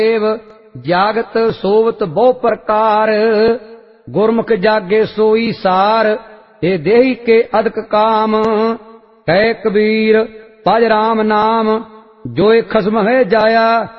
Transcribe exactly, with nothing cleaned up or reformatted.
देव जागत सोवत बहु प्रकार गुरमुख जागे सोई सार हे देही के अदक काम कह कबीर भज राम नाम जोए खसम है जाया